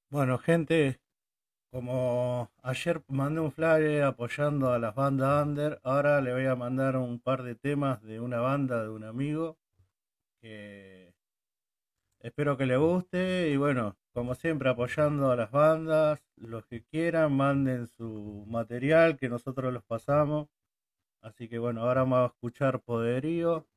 Bueno, gente, como ayer mandé un flyer apoyando a las bandas under, ahora le voy a mandar un par de temas de una banda de un amigo que espero que le guste y bueno, como siempre apoyando a las bandas, los que quieran manden su material que nosotros los pasamos. Así que bueno, ahora vamos a escuchar Poderío